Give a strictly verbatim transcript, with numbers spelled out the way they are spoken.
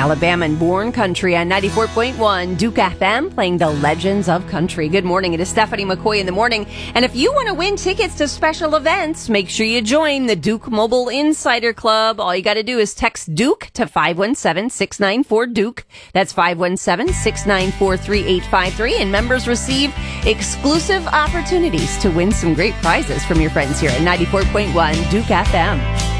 Alabama and Born Country on ninety-four point one Duke F M, playing the legends of country. Good morning. It is Stephanie McCoy in the morning. And if you want to win tickets to special events, make sure you join the Duke Mobile Insider Club. All you got to do is text Duke to five one seven, six nine four, Duke. That's five one seven, six nine four, three eight five three. And members receive exclusive opportunities to win some great prizes from your friends here at ninety-four point one Duke F M.